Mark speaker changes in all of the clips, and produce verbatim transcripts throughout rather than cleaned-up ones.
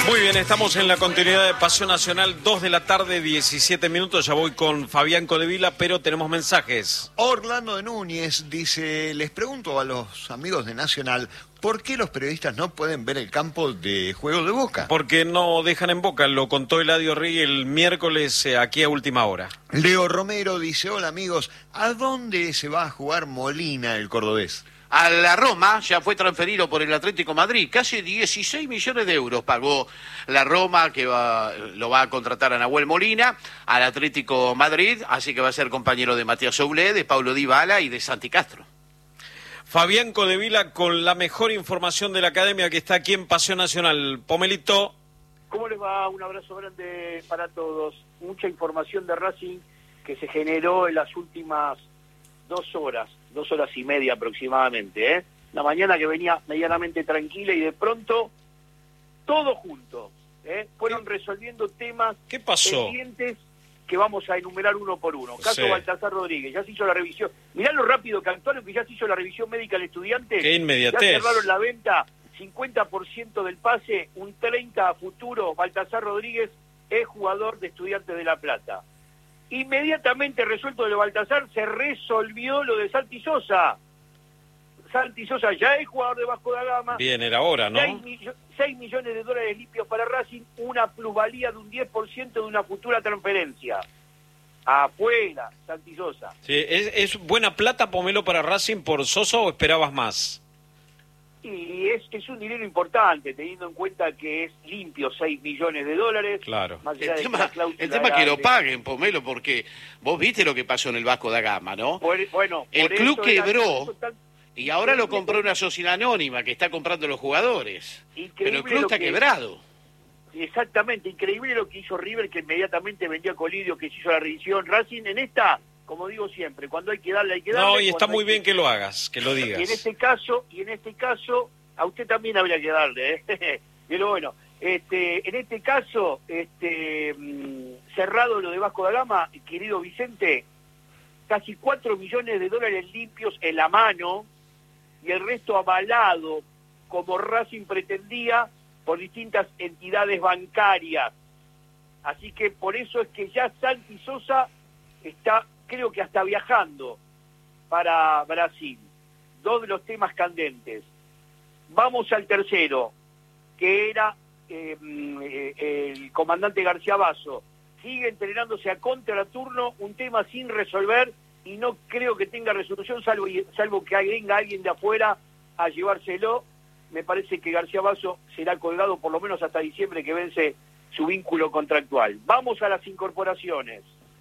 Speaker 1: Muy bien, estamos en la continuidad de Paseo Nacional, dos de la tarde, diecisiete minutos. Ya voy con Fabián Codevila, pero tenemos mensajes.
Speaker 2: Orlando de Núñez dice, les pregunto a los amigos de Nacional, ¿por qué los periodistas no pueden ver el campo de juego de Boca?
Speaker 1: Porque no dejan en Boca, lo contó Eladio Rigui el miércoles eh, aquí a última hora.
Speaker 2: Leo Romero dice, hola amigos, ¿a dónde se va a jugar Molina, el cordobés?
Speaker 3: A la Roma, ya fue transferido por el Atlético Madrid, casi dieciséis millones de euros pagó la Roma, que va, lo va a contratar a Nahuel Molina, al Atlético Madrid, así que va a ser compañero de Matías Soulé, de Paulo Dybala y de Santi Castro.
Speaker 1: Fabián Codevila con la mejor información de la academia que está aquí en Paseo Nacional. Pomelito.
Speaker 4: ¿Cómo les va? Un abrazo grande para todos. Mucha información de Racing que se generó en las últimas dos horas. Dos horas y media aproximadamente, ¿eh? La mañana que venía medianamente tranquila y de pronto, todo junto, ¿eh? Fueron resolviendo temas
Speaker 1: ¿Qué pasó?
Speaker 4: pendientes que vamos a enumerar uno por uno. Caso
Speaker 1: Sí.
Speaker 4: Baltasar Rodríguez, ya se hizo la revisión. Mirá lo rápido que actuaron, que ya se hizo la revisión médica al estudiante.
Speaker 1: Qué inmediatez.
Speaker 4: Ya cerraron la venta, cincuenta por ciento del pase, un treinta por ciento a futuro. Baltasar Rodríguez es jugador de Estudiantes de La Plata. Inmediatamente resuelto de Baltasar, se resolvió lo de Santi Sosa. Santi Sosa ya es jugador de Vasco da Gama.
Speaker 1: Bien, era hora, ¿no?
Speaker 4: seis millones de dólares limpios para Racing, una plusvalía de un diez por ciento de una futura transferencia. Afuera, Santi Sosa.
Speaker 1: Sí, ¿es, ¿Es buena plata, Pomelo, para Racing por Sosa o esperabas más?
Speaker 4: Y es, es un dinero importante, teniendo en cuenta que es limpio seis millones de dólares.
Speaker 1: Claro.
Speaker 4: Más allá
Speaker 3: El
Speaker 4: de
Speaker 3: tema,
Speaker 4: la cláusula
Speaker 3: el tema es que lo
Speaker 4: grande.
Speaker 3: paguen, Pomelo, porque vos viste lo que pasó en el Vasco da Gama, ¿no?
Speaker 4: Por- bueno,
Speaker 3: El
Speaker 4: por
Speaker 3: club
Speaker 4: eso era-
Speaker 3: quebró.
Speaker 4: eso tan-
Speaker 3: Y ahora lo compró una sociedad anónima que está comprando los jugadores.
Speaker 4: Increíble
Speaker 3: Pero el club
Speaker 4: lo
Speaker 3: está
Speaker 4: que-
Speaker 3: quebrado.
Speaker 4: Exactamente, increíble lo que hizo River, que inmediatamente vendió a Colidio, que se hizo la revisión. Racing en esta, como digo siempre, cuando hay que darle, hay que darle.
Speaker 1: No, y está
Speaker 4: cuando
Speaker 1: muy
Speaker 4: hay
Speaker 1: bien que lo hagas, que lo
Speaker 4: Y en
Speaker 1: digas.
Speaker 4: este caso, y en este caso, a usted también habría que darle, ¿eh? Pero bueno, este, en este caso, este, mm, cerrado lo de Vasco da Gama, querido Vicente, casi cuatro millones de dólares limpios en la mano, y el resto avalado, como Racing pretendía, por distintas entidades bancarias. Así que por eso es que ya Santi Sosa está, creo que hasta viajando para Brasil. Dos de los temas candentes. Vamos al tercero, que era eh, eh, el comandante García Basso. Sigue entrenándose a contraturno, un tema sin resolver, y no creo que tenga resolución, salvo, salvo que venga alguien de afuera a llevárselo. Me parece que García Basso será colgado por lo menos hasta diciembre, que vence su vínculo contractual. Vamos a las incorporaciones.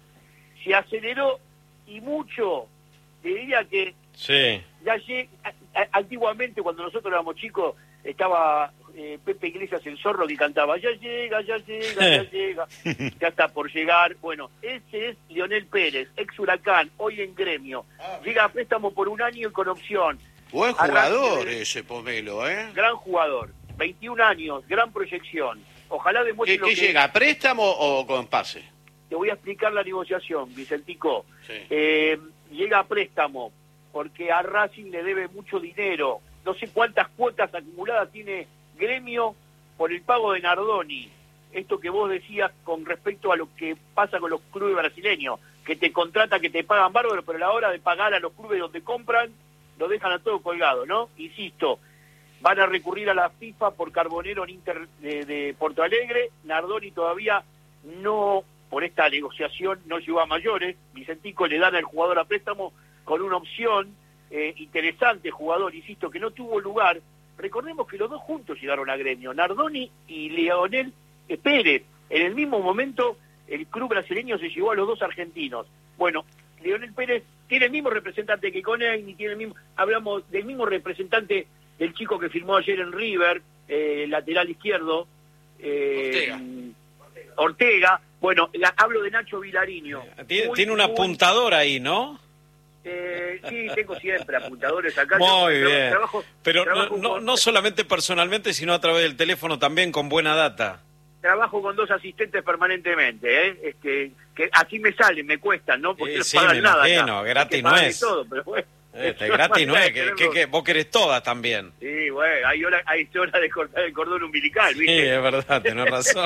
Speaker 4: Se aceleró y mucho, te diría que
Speaker 1: Sí.
Speaker 4: ya lleg- a- a- antiguamente cuando nosotros éramos chicos estaba eh, Pepe Iglesias el zorro que cantaba ya llega, ya llega, ya llega, ya está por llegar. Bueno, ese es Lionel Pérez, ex Huracán, hoy en Gremio, llega a préstamo por un año y con opción.
Speaker 3: Buen
Speaker 4: Arranque
Speaker 3: jugador
Speaker 4: de-
Speaker 3: ese Pomelo, ¿eh?
Speaker 4: Gran jugador, veintiún años, gran proyección, ojalá demuestre
Speaker 3: ¿Qué,
Speaker 4: lo
Speaker 3: qué
Speaker 4: que
Speaker 3: llega? ¿A préstamo o con pase?
Speaker 4: te voy a explicar la negociación, Vicentico.
Speaker 3: Sí.
Speaker 4: Eh, llega a préstamo porque a Racing le debe mucho dinero. No sé cuántas cuotas acumuladas tiene Gremio por el pago de Nardoni. Esto que vos decías con respecto a lo que pasa con los clubes brasileños, que te contrata, que te pagan bárbaro, pero a la hora de pagar a los clubes donde compran, lo dejan a todo colgado, ¿no? Insisto, van a recurrir a la FIFA por Carbonero en Inter de, de Porto Alegre. Nardoni todavía no, por esta negociación, no llegó a mayores. Vicentico le dan al jugador a préstamo con una opción eh, interesante, jugador, insisto, que no tuvo lugar. Recordemos que los dos juntos llegaron a Gremio, Nardoni y Leonel Pérez. En el mismo momento, el club brasileño se llevó a los dos argentinos. Bueno, Leonel Pérez tiene el mismo representante que Conegni, tiene el mismo, hablamos del mismo representante del chico que firmó ayer en River, eh, lateral izquierdo, eh,
Speaker 3: Ortega.
Speaker 4: Ortega. Bueno, la, hablo de Nacho Vilariño.
Speaker 1: Tiene,
Speaker 4: Muy,
Speaker 1: tiene un
Speaker 4: muy-
Speaker 1: apuntador ahí, ¿no?
Speaker 4: Eh, sí, tengo siempre apuntadores acá.
Speaker 1: Muy
Speaker 4: Yo
Speaker 1: bien.
Speaker 4: trabajo-
Speaker 1: Pero
Speaker 4: trabajo
Speaker 1: no, no,
Speaker 4: con-
Speaker 1: no solamente personalmente, sino a través del teléfono también con buena data.
Speaker 4: Trabajo con dos asistentes permanentemente, ¿eh? Este, que así me salen, me cuestan, ¿no? Porque
Speaker 1: Eh,
Speaker 4: no
Speaker 1: sí,
Speaker 4: pagan
Speaker 1: me
Speaker 4: nada
Speaker 1: imagino,
Speaker 4: acá. Hay
Speaker 1: gratis
Speaker 4: que
Speaker 1: no
Speaker 4: pagarle
Speaker 1: es.
Speaker 4: todo, pero bueno,
Speaker 1: Este, gratis no es, que, que, que vos querés todas también.
Speaker 4: Sí, bueno, hay hora, hay hora de cortar el cordón umbilical, ¿viste?
Speaker 1: Sí, es verdad, tenés razón.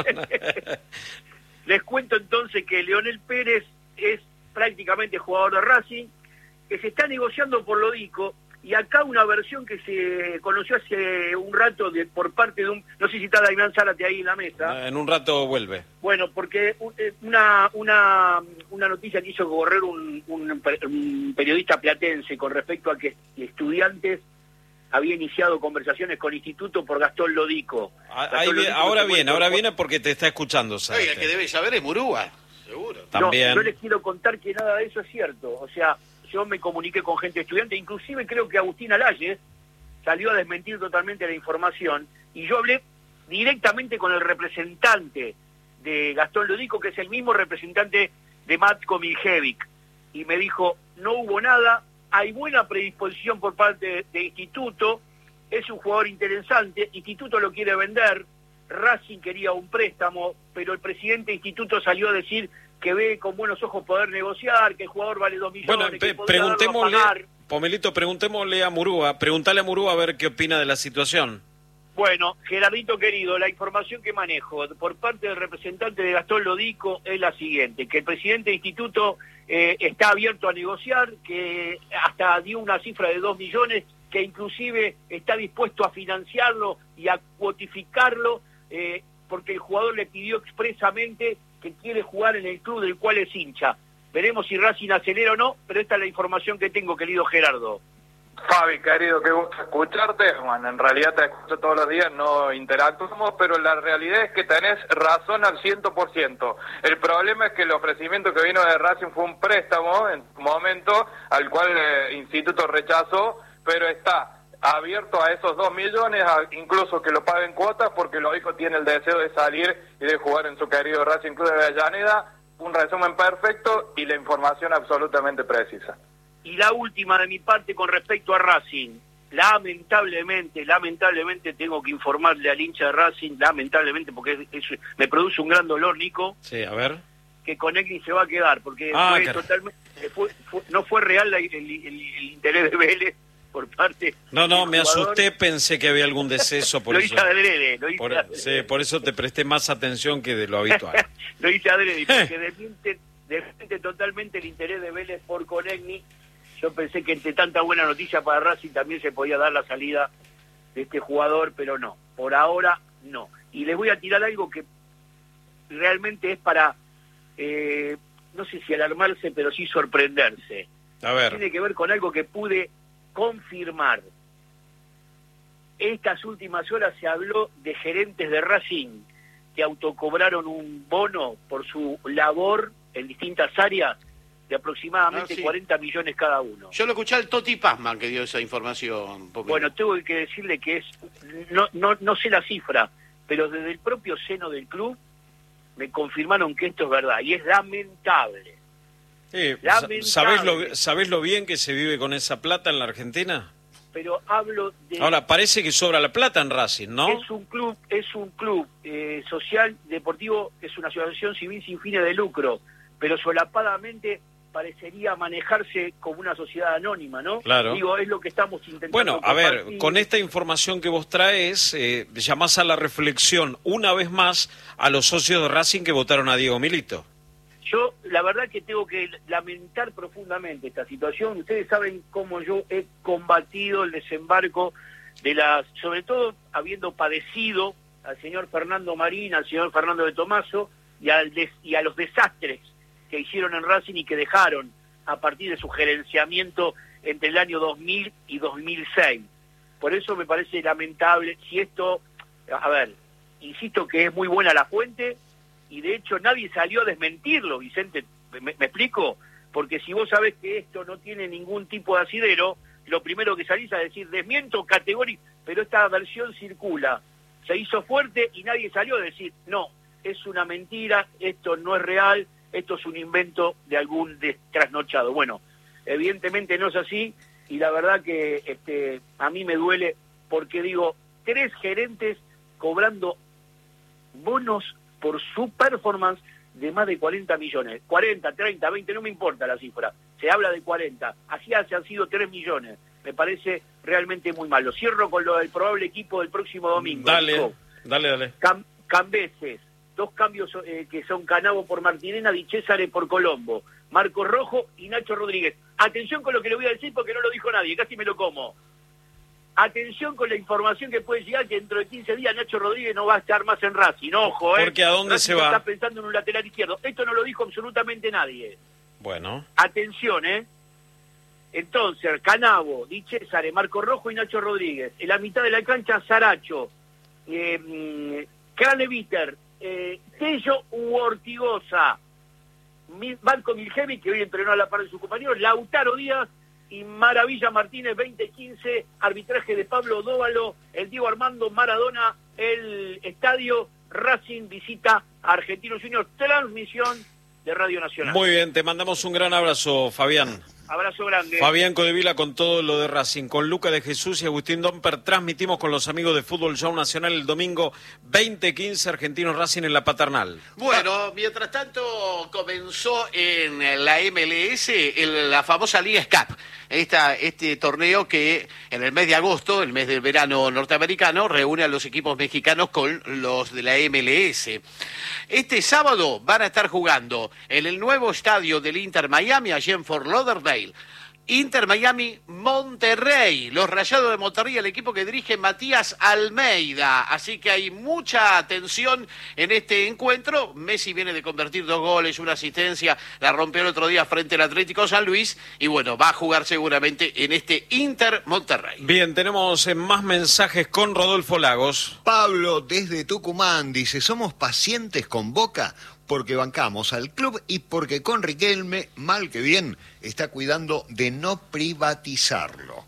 Speaker 4: Les cuento entonces que Leonel Pérez es prácticamente jugador de Racing, que se está negociando por Lodico, y acá una versión que se conoció hace un rato de, por parte de un... No sé si está Damián Zárate ahí en la mesa.
Speaker 1: En un rato vuelve.
Speaker 4: Bueno, porque una una una noticia que hizo correr un, un, un periodista platense con respecto a que Estudiantes había iniciado conversaciones con Instituto por Gastón Lodico.
Speaker 1: Gastón Ahí, Lodico ahora viene, ahora viene porque te está escuchando,
Speaker 3: Oiga, el que debe saber es Murúa, seguro.
Speaker 1: También.
Speaker 4: No, yo les quiero contar que nada de eso es cierto. O sea, yo me comuniqué con gente estudiante, inclusive creo que Agustín Alayes salió a desmentir totalmente la información, y yo hablé directamente con el representante de Gastón Lodico, que es el mismo representante de Matko Miljevic, y me dijo, no hubo nada, hay buena predisposición por parte de, de Instituto, es un jugador interesante, Instituto lo quiere vender, Racing quería un préstamo, pero el presidente de Instituto salió a decir que ve con buenos ojos poder negociar, que el jugador vale dos millones,
Speaker 1: bueno,
Speaker 4: que
Speaker 1: preguntémosle,
Speaker 4: pagar.
Speaker 1: Pomelito, preguntémosle a Murúa, preguntale a Murúa a ver qué opina de la situación.
Speaker 4: Bueno, Gerardito querido, la información que manejo por parte del representante de Gastón Lodico es la siguiente, que el presidente del instituto eh, está abierto a negociar, que hasta dio una cifra de dos millones, que inclusive está dispuesto a financiarlo y a cuotificarlo, eh, porque el jugador le pidió expresamente que quiere jugar en el club del cual es hincha. Veremos si Racing acelera o no, pero esta es la información que tengo, querido Gerardo.
Speaker 5: Fabi, querido, qué gusto escucharte. Bueno, en realidad te escucho todos los días, no interactuamos, pero la realidad es que tenés razón al ciento por ciento. El problema es que el ofrecimiento que vino de Racing fue un préstamo en su momento, al cual el eh, instituto rechazó, pero está abierto a esos dos millones, a incluso que lo paguen cuotas, porque Lodico tiene el deseo de salir y de jugar en su querido Racing Club de Avellaneda. Un resumen perfecto y la información absolutamente precisa.
Speaker 4: Y la última de mi parte con respecto a Racing, lamentablemente, lamentablemente tengo que informarle al hincha de Racing, lamentablemente, porque es, es, me produce un gran dolor, Nico.
Speaker 1: Sí, a ver.
Speaker 4: Que Conegni se va a quedar, porque
Speaker 1: ah,
Speaker 4: fue
Speaker 1: claro.
Speaker 4: totalmente, fue, fue, no fue real la, el, el, el interés de Vélez por parte.
Speaker 1: No, no, me
Speaker 4: jugador.
Speaker 1: asusté, pensé que había algún deceso, por
Speaker 4: lo
Speaker 1: eso.
Speaker 4: Hice adrede, lo hice
Speaker 1: por,
Speaker 4: adrede.
Speaker 1: sí, por eso te presté más atención que de lo habitual.
Speaker 4: Lo hice adrede, porque desmiente, desmiente totalmente el interés de Vélez por Conegni. Yo pensé que entre tanta buena noticia para Racing también se podía dar la salida de este jugador, pero no, por ahora no. Y les voy a tirar algo que realmente es para, eh, no sé si alarmarse, pero sí sorprenderse.
Speaker 1: A ver.
Speaker 4: Tiene que ver con algo que pude confirmar. Estas últimas horas se habló de gerentes de Racing que autocobraron un bono por su labor en distintas áreas de aproximadamente
Speaker 3: ah, sí.
Speaker 4: cuarenta millones cada uno.
Speaker 3: Yo lo escuché al Toti Pazman que dio esa información. Porque...
Speaker 4: Bueno, tengo que decirle que es, no, no, no sé la cifra, pero desde el propio seno del club me confirmaron que esto es verdad, y es lamentable.
Speaker 1: Sí,
Speaker 4: lamentable.
Speaker 1: ¿sabés lo, ¿Sabés lo bien que se vive con esa plata en la Argentina?
Speaker 4: Pero hablo de...
Speaker 1: Ahora, parece que sobra la plata en Racing, ¿no?
Speaker 4: Es un club, es un club eh, social, deportivo, es una asociación civil sin fines de lucro, pero solapadamente parecería manejarse como una sociedad anónima, ¿no?
Speaker 1: Claro.
Speaker 4: Digo, es lo que estamos intentando.
Speaker 1: Bueno, a ver,
Speaker 4: compartir.
Speaker 1: con esta información que vos traes, eh, llamás a la reflexión una vez más a los socios de Racing que votaron a Diego Milito.
Speaker 4: Yo, la verdad que tengo que lamentar profundamente esta situación. Ustedes saben cómo yo he combatido el desembarco de las, sobre todo habiendo padecido al señor Fernando Marín, al señor Fernando de Tomaso y, al des, y a los desastres que hicieron en Racing y que dejaron a partir de su gerenciamiento entre el año dos mil y dos mil seis. Por eso me parece lamentable, si esto, a ver, insisto que es muy buena la fuente, y de hecho nadie salió a desmentirlo, Vicente, ¿me, me explico? Porque si vos sabés que esto no tiene ningún tipo de asidero, lo primero que salís a decir, desmiento categórico, pero esta versión circula, se hizo fuerte y nadie salió a decir, no, es una mentira, esto no es real, esto es un invento de algún trasnochado. Bueno, evidentemente no es así, y la verdad que este, a mí me duele, porque digo, tres gerentes cobrando bonos por su performance de más de cuarenta millones, cuarenta, treinta, veinte, no me importa la cifra, se habla de cuarenta, así han sido tres millones. Me parece realmente muy malo. Cierro con lo del probable equipo del próximo domingo.
Speaker 1: Dale,
Speaker 4: Nico.
Speaker 1: dale, dale.
Speaker 4: Cam Cambeses, dos cambios eh, que son Canavo por Martinena, Di Césare por Colombo, Marcos Rojo y Nacho Rodríguez. Atención con lo que le voy a decir porque no lo dijo nadie, casi me lo como. Atención con la información que puede llegar, que dentro de quince días Nacho Rodríguez no va a estar más en Racing. Ojo, ¿eh?
Speaker 1: Porque ¿a dónde
Speaker 4: Racing
Speaker 1: se va?
Speaker 4: Está pensando en un lateral izquierdo. Esto no lo dijo absolutamente nadie.
Speaker 1: Bueno.
Speaker 4: Atención, ¿eh? Entonces, Canavo, Di Césare, Marco Rojo y Nacho Rodríguez. En la mitad de la cancha, Saracho, eh, Craneviter, eh, Tello u Ortigosa, Marco Miljevic, que hoy entrenó a la par de sus compañeros, Lautaro Díaz y Maravilla Martínez, veinte quince, arbitraje de Pablo Dóvalo, el Diego Armando Maradona, el estadio Racing visita a Argentinos Juniors, transmisión de Radio Nacional.
Speaker 1: Muy bien, te mandamos un gran abrazo, Fabián.
Speaker 4: Abrazo grande.
Speaker 1: Fabián Codevila con todo lo de Racing. Con Luca de Jesús y Agustín Domper transmitimos con los amigos de Fútbol Show Nacional el domingo veinte quince Argentinos Racing en la Paternal.
Speaker 3: Bueno, mientras tanto comenzó en la M L S el, la famosa Liga S C A P. Esta, este torneo que en el mes de agosto, el mes del verano norteamericano, reúne a los equipos mexicanos con los de la M L S. Este sábado van a estar jugando en el nuevo estadio del Inter Miami, allí en Fort Lauderdale. Inter Miami Monterrey, los Rayados de Monterrey, el equipo que dirige Matías Almeida. Así que hay mucha atención en este encuentro. Messi viene de convertir dos goles, una asistencia, la rompió el otro día frente al Atlético San Luis y bueno, va a jugar seguramente en este Inter Monterrey.
Speaker 1: Bien, tenemos más mensajes con Rodolfo Lagos.
Speaker 2: Pablo desde Tucumán dice, somos pacientes con Boca porque bancamos al club y porque con Riquelme, mal que bien, está cuidando de no privatizarlo.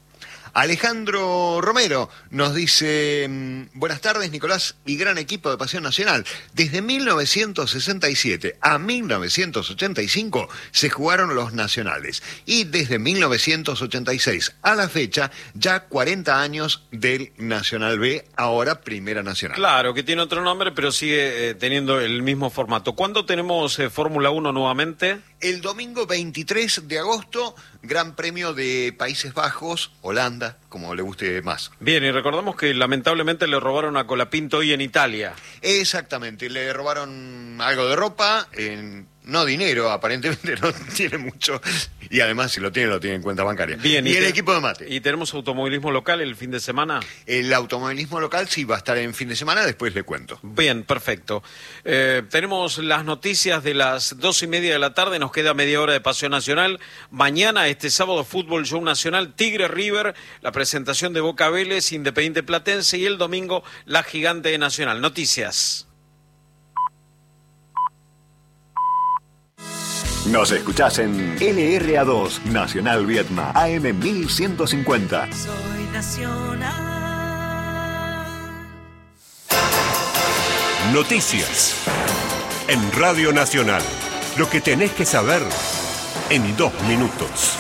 Speaker 2: Alejandro Romero nos dice, buenas tardes Nicolás y gran equipo de Pasión Nacional. Desde mil novecientos sesenta y siete a mil novecientos ochenta y cinco se jugaron los nacionales y desde mil novecientos ochenta y seis a la fecha ya cuarenta años del Nacional B, ahora Primera Nacional.
Speaker 1: Claro, que tiene otro nombre pero sigue eh, teniendo el mismo formato. ¿Cuándo tenemos eh, Fórmula uno nuevamente?
Speaker 2: El domingo veintitrés de agosto, Gran Premio de Países Bajos, Holanda, como le guste más.
Speaker 1: Bien, y recordamos que lamentablemente le robaron a Colapinto hoy en Italia.
Speaker 2: Exactamente, le robaron algo de ropa, en, no dinero, aparentemente no tiene mucho, y además si lo tiene, lo tiene en cuenta bancaria.
Speaker 1: Bien,
Speaker 2: y, y el
Speaker 1: te,
Speaker 2: equipo de mate.
Speaker 1: ¿Y tenemos automovilismo local el fin de semana?
Speaker 2: El automovilismo local sí va a estar en fin de semana, después le cuento.
Speaker 1: Bien, perfecto. Eh, tenemos las noticias de las dos y media de la tarde, nos queda media hora de Pasión Nacional. Mañana, este sábado, Fútbol Show Nacional, Tigre River, la presentación de Boca Vélez, Independiente Platense y el domingo, la Gigante de Nacional. Noticias.
Speaker 6: Nos escuchás en L R A dos, Nacional Vietma, A M mil ciento cincuenta.
Speaker 7: Soy Nacional.
Speaker 8: Noticias. En Radio Nacional. Lo que tenés que saber en dos minutos.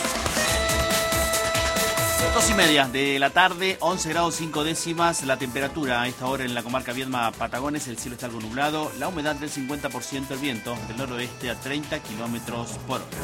Speaker 9: Dos y media de la tarde, once grados cinco décimas, la temperatura a esta hora en la comarca Viedma Patagones, el cielo está algo nublado, la humedad del cincuenta por ciento, el viento del noroeste a treinta kilómetros por hora.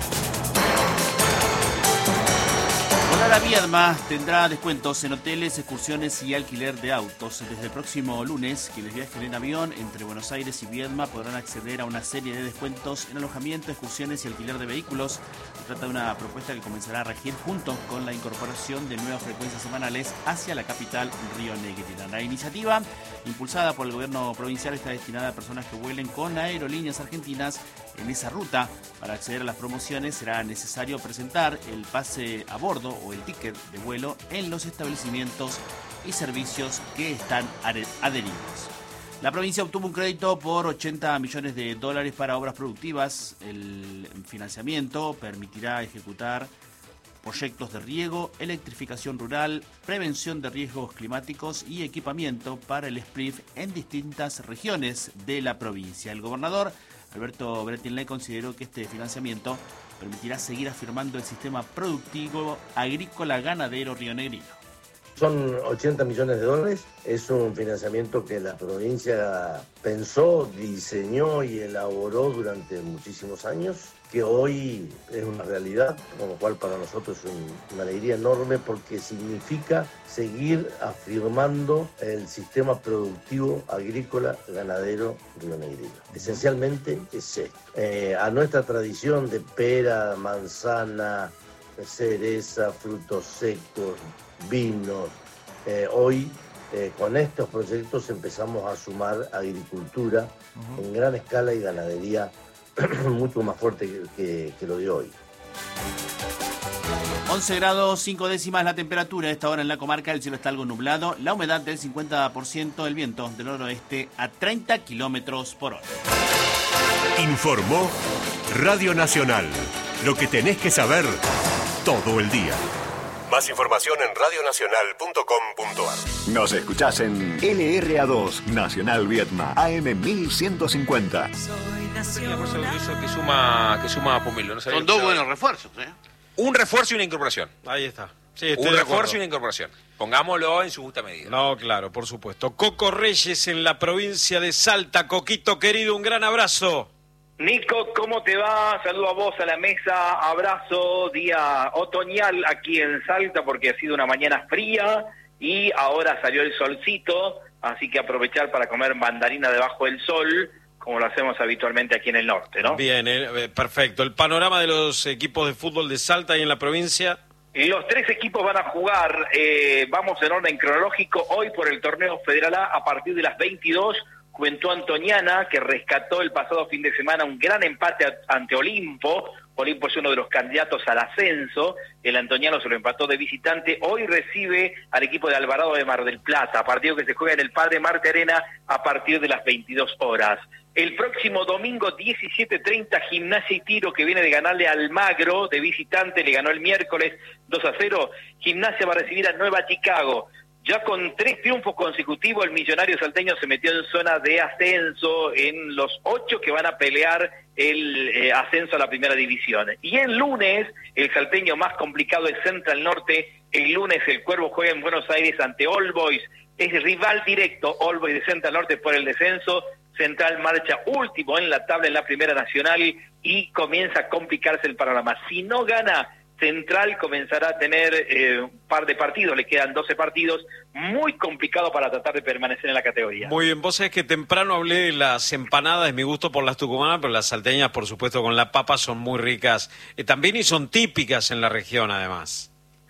Speaker 9: Volar a Viedma tendrá descuentos en hoteles, excursiones y alquiler de autos. Desde el próximo lunes, quienes viajen en avión entre Buenos Aires y Viedma podrán acceder a una serie de descuentos en alojamiento, excursiones y alquiler de vehículos. Se trata de una propuesta que comenzará a regir junto con la incorporación de nuevas frecuencias semanales hacia la capital rionegrina. La iniciativa, impulsada por el gobierno provincial, está destinada a personas que vuelen con aerolíneas argentinas en esa ruta. Para acceder a las promociones será necesario presentar el pase a bordo o el ticket de vuelo en los establecimientos y servicios que están adheridos. La provincia obtuvo un crédito por ochenta millones de dólares para obras productivas. El financiamiento permitirá ejecutar proyectos de riego, electrificación rural, prevención de riesgos climáticos y equipamiento para el S P R I F en distintas regiones de la provincia. El gobernador Alberto Bretilnay consideró que este financiamiento permitirá seguir afirmando el sistema productivo agrícola ganadero rionegrino.
Speaker 7: Son ochenta millones de dólares, es un financiamiento que la provincia pensó, diseñó y elaboró durante muchísimos años, que hoy es una realidad, con lo cual para nosotros es un, una alegría enorme porque significa seguir afirmando el sistema productivo agrícola ganadero rionegrino. Esencialmente es esto. Eh, a nuestra tradición de pera, manzana, cereza, frutos secos, vinos, eh, hoy eh, con estos proyectos empezamos a sumar agricultura uh-huh. en gran escala y ganadería mucho más fuerte que, que, que lo de hoy.
Speaker 9: once grados cinco décimas la temperatura a esta hora en la comarca, el cielo está algo nublado, la humedad del cincuenta por ciento, el viento del noroeste a treinta kilómetros por hora.
Speaker 8: Informó Radio Nacional, lo que tenés que saber todo el día. Más información en radio nacional punto com punto a r.
Speaker 6: Nos escuchás en L R A dos, Nacional Viedma, A M mil ciento cincuenta.
Speaker 10: Refuerzo que suma, que suma a Pomelo. No
Speaker 3: Son dos buenos refuerzos, ¿eh?
Speaker 10: Un refuerzo y una incorporación.
Speaker 1: Ahí está. Sí,
Speaker 10: un refuerzo y una incorporación. Pongámoslo en su justa medida.
Speaker 1: No, claro, por supuesto. Coco Reyes en la provincia de Salta. Coquito querido, un gran abrazo.
Speaker 11: Nico, ¿cómo te va? Saludo a vos, a la mesa, abrazo, día otoñal aquí en Salta porque ha sido una mañana fría y ahora salió el solcito, así que aprovechar para comer mandarina debajo del sol, como lo hacemos habitualmente aquí en el norte, ¿no?
Speaker 1: Bien, eh, perfecto. ¿El panorama de los equipos de fútbol de Salta y en la provincia?
Speaker 11: Los tres equipos van a jugar, eh, vamos en orden cronológico, hoy por el torneo Federal A a partir de las veintidós. Juventud Antoniana, que rescató el pasado fin de semana un gran empate ante Olimpo. Olimpo es uno de los candidatos al ascenso. El antoniano se lo empató de visitante. Hoy recibe al equipo de Alvarado de Mar del Plata, partido que se juega en el Padre Marte Arena a partir de las veintidós horas. El próximo domingo diecisiete treinta, Gimnasia y Tiro, que viene de ganarle al Almagro de visitante, le ganó el miércoles dos a cero. Gimnasia va a recibir a Nueva Chicago. Ya con tres triunfos consecutivos, el millonario salteño se metió en zona de ascenso en los ocho que van a pelear el eh, ascenso a la primera división. Y el lunes, el salteño más complicado es Central Norte. El lunes el Cuervo juega en Buenos Aires ante All Boys. Es rival directo All Boys de Central Norte por el descenso. Central marcha último en la tabla en la primera nacional y comienza a complicarse el panorama. Si no gana, Central comenzará a tener eh, un par de partidos, le quedan doce partidos, muy complicado para tratar de permanecer en la categoría.
Speaker 1: Muy bien, vos sabés que temprano hablé de las empanadas, de mi gusto por las tucumanas, pero las salteñas, por supuesto, con la papa son muy ricas eh, también y son típicas en la región, además.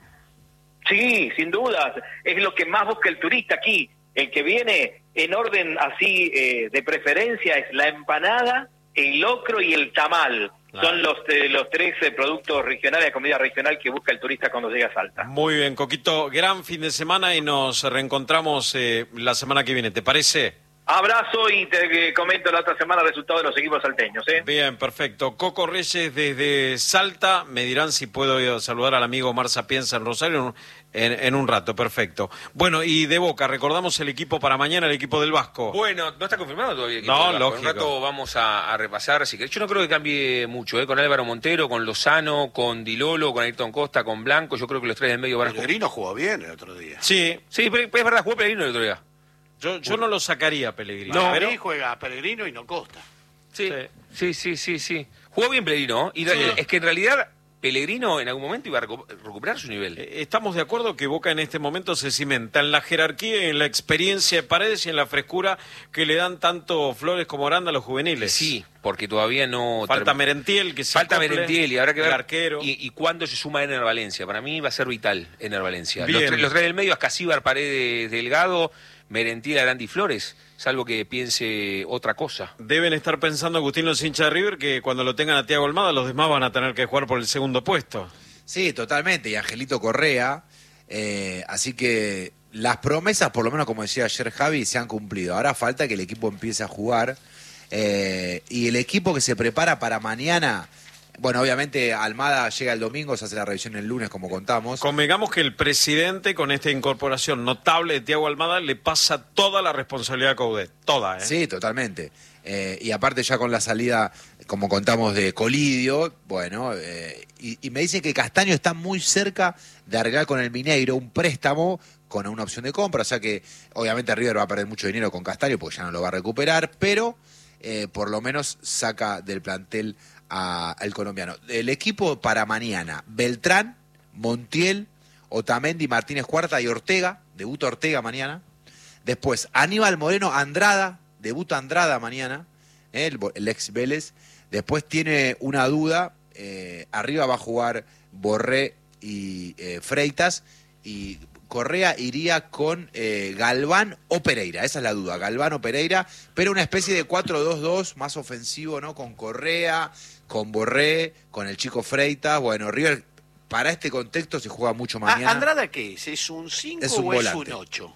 Speaker 11: Sí, sin dudas, es lo que más busca el turista aquí. El que viene en orden así eh, de preferencia es la empanada, el locro y el tamal. Claro. Son los eh, los tres eh, productos regionales de comida regional que busca el turista cuando llega a Salta.
Speaker 1: Muy bien, Coquito, gran fin de semana y nos reencontramos eh, la semana que viene, ¿te parece?
Speaker 11: Abrazo y te eh, comento la otra semana el resultado de los equipos salteños, ¿eh?
Speaker 1: Bien, perfecto. Coco Reyes desde Salta, me dirán si puedo saludar al amigo Omar Sapienza en Rosario en, en un rato, perfecto. Bueno, y de Boca, recordamos el equipo para mañana, el equipo del Vasco.
Speaker 10: Bueno, no está confirmado todavía el equipo
Speaker 1: no,
Speaker 10: del Vasco.
Speaker 1: lógico.
Speaker 10: En un rato vamos a, a repasar, si querés. Yo no creo que cambie mucho, ¿eh? Con Álvaro Montero, con Lozano, con Dilolo, con Ayrton Costa, con Blanco, yo creo que los tres del medio van a jugar.
Speaker 3: Pellegrino jugó bien el otro día.
Speaker 1: Sí.
Speaker 10: Sí, pero, pero es verdad, jugó Pellegrino el otro día.
Speaker 1: Yo, yo no lo sacaría a Pellegrino.
Speaker 3: No,
Speaker 1: pero
Speaker 3: ahí juega Pellegrino y no Costa.
Speaker 10: Sí, sí, sí, sí, sí. Jugó bien Pellegrino, y sí. Es que en realidad Pellegrino en algún momento iba a recuperar su nivel.
Speaker 1: Estamos de acuerdo que Boca en este momento se cimenta en la jerarquía, en la experiencia de Paredes y en la frescura que le dan tanto Flores como Aranda a los juveniles.
Speaker 10: Sí, porque todavía no...
Speaker 1: Falta term... Merentiel, que se
Speaker 10: Falta cumple, Merentiel y habrá que ver...
Speaker 1: arquero.
Speaker 10: Y, y cuándo se suma Ener Valencia. Para mí va a ser vital Ener Valencia.
Speaker 1: Bien.
Speaker 10: Los, tres, los tres del medio, Ascasíbar, Paredes, Delgado, Merentiel, Aranda y Flores, salvo que piense otra cosa.
Speaker 1: Deben estar pensando, Agustín, los hinchas de River, que cuando lo tengan a Thiago Almada, los demás van a tener que jugar por el segundo puesto.
Speaker 12: Sí, totalmente, y Angelito Correa, eh, así que las promesas, por lo menos como decía ayer Javi, se han cumplido. Ahora falta que el equipo empiece a jugar, eh, y el equipo que se prepara para mañana... Bueno, obviamente Almada llega el domingo, se hace la revisión el lunes, como contamos.
Speaker 1: Convengamos que el presidente, con esta incorporación notable de Thiago Almada, le pasa toda la responsabilidad a Coudet. Toda, ¿eh?
Speaker 12: Sí, totalmente. Eh, y aparte ya con la salida, como contamos, de Colidio, bueno, eh, y, y me dicen que Castaño está muy cerca de arreglar con el Mineiro un préstamo con una opción de compra, o sea que obviamente River va a perder mucho dinero con Castaño porque ya no lo va a recuperar, pero eh, por lo menos saca del plantel al colombiano. El equipo para mañana: Beltrán, Montiel, Otamendi, Martínez Cuarta y Ortega. Debuta Ortega mañana. Después Aníbal Moreno, Andrada. Debuta Andrada mañana, eh, el, el ex Vélez. Después tiene una duda. Eh, arriba va a jugar Borré y eh, Freitas. Y Correa iría con eh, Galván o Pereira. Esa es la duda. Galván o Pereira. Pero una especie de cuatro dos dos más ofensivo, ¿no? Con Correa, con Borré, con el chico Freitas. Bueno, River, para este contexto, se juega mucho mañana.
Speaker 3: ¿Andrada qué es? ¿Es un cinco
Speaker 12: es un
Speaker 3: o
Speaker 12: volante.
Speaker 3: es un ocho?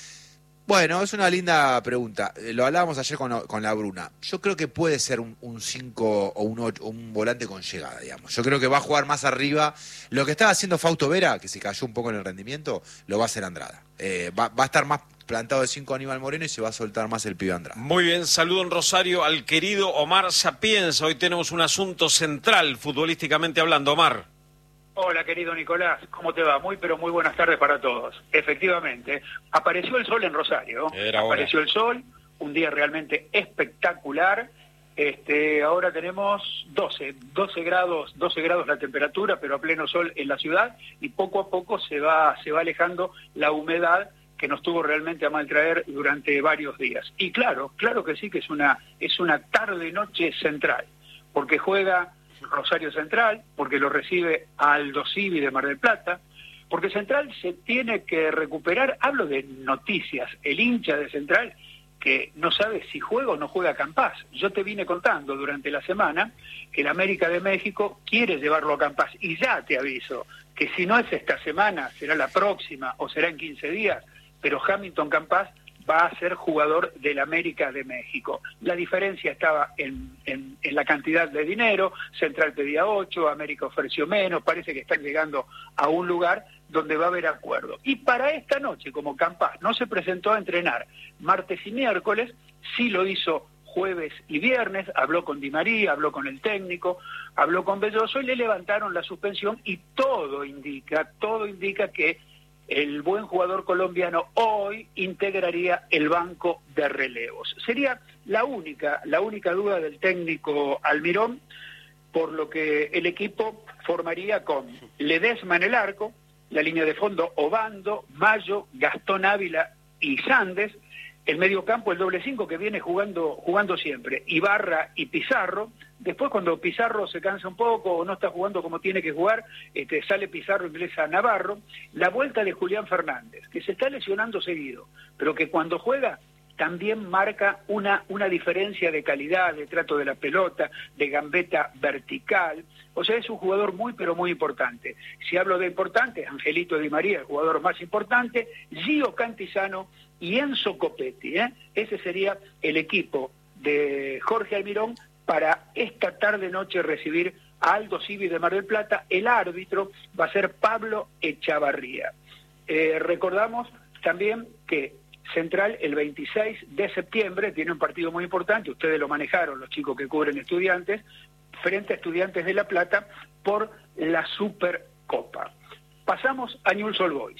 Speaker 12: Bueno, es una linda pregunta. Lo hablábamos ayer con, con la Bruna. Yo creo que puede ser un cinco o un ocho, un volante con llegada, digamos. Yo creo que va a jugar más arriba. Lo que estaba haciendo Fausto Vera, que se cayó un poco en el rendimiento, lo va a hacer Andrada. Eh, va, va a estar más plantado de cinco Aníbal Moreno y se va a soltar más el pibe Andrada.
Speaker 1: Muy bien, saludo en Rosario al querido Omar Sapienza. Hoy tenemos un asunto central, futbolísticamente hablando. Omar.
Speaker 13: Hola, querido Nicolás, ¿cómo te va? Muy, pero muy buenas tardes para todos. Efectivamente, apareció el sol en Rosario,
Speaker 1: Era hora.
Speaker 13: apareció el sol, un día realmente espectacular. Este, ahora tenemos doce, doce grados, doce grados la temperatura, pero a pleno sol en la ciudad, y poco a poco se va, se va alejando la humedad que nos tuvo realmente a maltraer durante varios días. Y claro, claro que sí que es una, es una tarde-noche central, porque juega Rosario Central, porque lo recibe Aldo Civi de Mar del Plata, porque Central se tiene que recuperar. Hablo de noticias, el hincha de Central que no sabe si juega o no juega Campás. Yo te vine contando durante la semana que el América de México quiere llevarlo a Campás, y ya te aviso que si no es esta semana, será la próxima o será en quince días, pero Hamilton Campás va a ser jugador del América de México. La diferencia estaba en, en, en la cantidad de dinero. Central pedía ocho, América ofreció menos. Parece que están llegando a un lugar donde va a haber acuerdo. Y para esta noche, como Campás no se presentó a entrenar martes y miércoles, sí lo hizo jueves y viernes, habló con Di María, habló con el técnico, habló con Belloso y le levantaron la suspensión, y todo indica, todo indica que el buen jugador colombiano hoy integraría el banco de relevos. Sería la única, la única duda del técnico Almirón, por lo que el equipo formaría con Ledesma en el arco, la línea de fondo Obando, Mayo, Gastón Ávila y Sandes, el mediocampo el doble cinco que viene jugando jugando siempre, Ibarra y Pizarro. Después, cuando Pizarro se cansa un poco o no está jugando como tiene que jugar, este, sale Pizarro, ingresa a Navarro. La vuelta de Julián Fernández, que se está lesionando seguido, pero que cuando juega también marca una, una diferencia de calidad, de trato de la pelota, de gambeta vertical. O sea, es un jugador muy, pero muy importante. Si hablo de importante, Angelito Di María, el jugador más importante, Gio Cantizano y Enzo Copetti, ¿eh? Ese sería el equipo de Jorge Almirón para esta tarde-noche recibir a Aldo Civi de Mar del Plata. El árbitro va a ser Pablo Echavarría. Eh, recordamos también que Central el veintiséis de septiembre tiene un partido muy importante, ustedes lo manejaron, los chicos que cubren Estudiantes, frente a Estudiantes de La Plata por la Supercopa. Pasamos a Newell's Old Boys.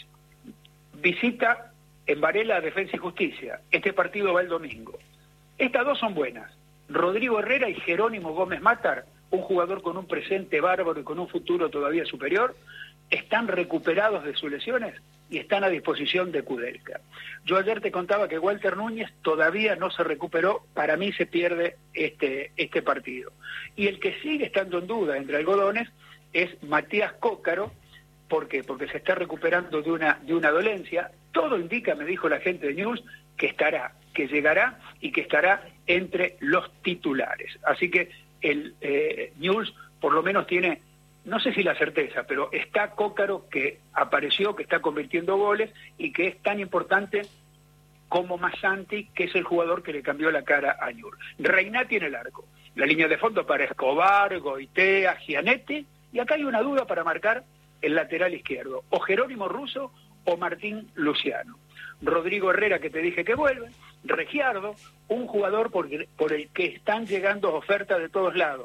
Speaker 13: Visita en Varela a Defensa y Justicia. Este partido va el domingo. Estas dos son buenas. Rodrigo Herrera y Jerónimo Gómez Matar, un jugador con un presente bárbaro y con un futuro todavía superior, están recuperados de sus lesiones y están a disposición de Kudelka. Yo ayer te contaba que Walter Núñez todavía no se recuperó, para mí se pierde este, este partido. Y el que sigue estando en duda entre algodones es Matías Cócaro. ¿Por qué? Porque se está recuperando de una, de una dolencia. Todo indica, me dijo la gente de News, que estará, que llegará y que estará entre los titulares. Así que el eh, News por lo menos tiene, no sé si la certeza, pero está Cócaro, que apareció, que está convirtiendo goles y que es tan importante como Massanti, que es el jugador que le cambió la cara a Newell's. Reinati en el arco. La línea de fondo para Escobar, Goitea, Gianetti. Y acá hay una duda para marcar el lateral izquierdo. O Jerónimo Russo o Martín Luciano. Rodrigo Herrera, que te dije que vuelve. Regiardo, un jugador por, por el que están llegando ofertas de todos lados.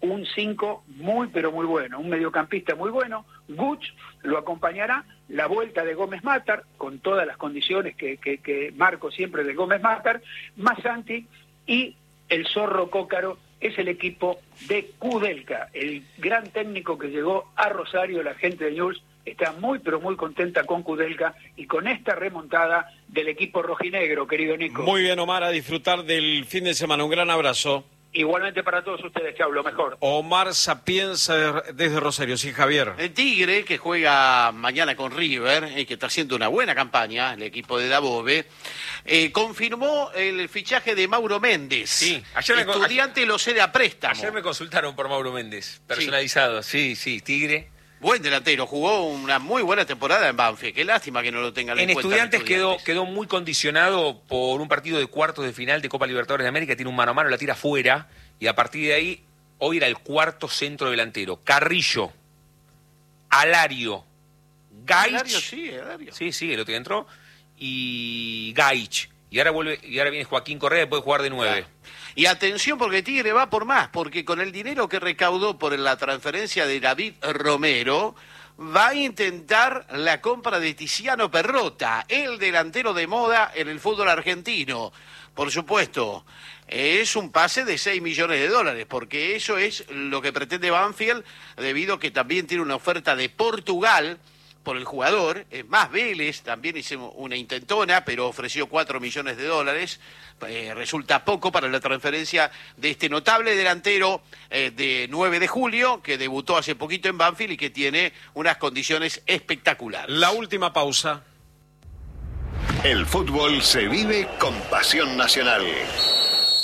Speaker 13: un cinco muy pero muy bueno, un mediocampista muy bueno. Guch lo acompañará, la vuelta de Gómez Matar, con todas las condiciones que, que, que marco siempre de Gómez Matar, Masanti y el Zorro Cócaro. Es el equipo de Kudelka, el gran técnico que llegó a Rosario. La gente de Newell's está muy pero muy contenta con Kudelka y con esta remontada del equipo rojinegro, querido Nico.
Speaker 1: Muy bien, Omar, a disfrutar del fin de semana. Un gran abrazo.
Speaker 13: Igualmente para todos ustedes, chau, lo mejor.
Speaker 1: Omar Sapienza desde Rosario, sí, Javier.
Speaker 3: El Tigre, que juega mañana con River, y que está haciendo una buena campaña, el equipo de Dabove, eh, confirmó el fichaje de Mauro Méndez.
Speaker 10: Sí, ayer me,
Speaker 3: estudiante lo cede a préstamo.
Speaker 10: Ayer me consultaron por Mauro Méndez, personalizado, sí, sí, sí Tigre.
Speaker 3: Buen delantero, jugó una muy buena temporada en Banfield. Qué lástima que no lo tengan en,
Speaker 10: en
Speaker 3: cuenta.
Speaker 10: Estudiantes,
Speaker 3: en Estudiantes
Speaker 10: quedó, quedó muy condicionado por un partido de cuartos de final de Copa Libertadores de América. Tiene un mano a mano, la tira afuera. Y a partir de ahí, hoy era el cuarto centro delantero. Carrillo, Alario, Gaich.
Speaker 3: Alario, sí, Alario.
Speaker 10: Sí, sí, el otro día entró. Y Gaich. Y ahora vuelve, y ahora viene Joaquín Correa, puede jugar de nueve.
Speaker 3: Y atención porque Tigre va por más, porque con el dinero que recaudó por la transferencia de David Romero, va a intentar la compra de Tiziano Perrota, el delantero de moda en el fútbol argentino. Por supuesto, es un pase de seis millones de dólares, porque eso es lo que pretende Banfield, debido a que también tiene una oferta de Portugal por el jugador. Es más, Vélez también hizo una intentona, pero ofreció cuatro millones de dólares. Eh, resulta poco para la transferencia de este notable delantero eh, de nueve de julio, que debutó hace poquito en Banfield y que tiene unas condiciones espectaculares.
Speaker 1: La última pausa.
Speaker 6: El fútbol se vive con pasión nacional.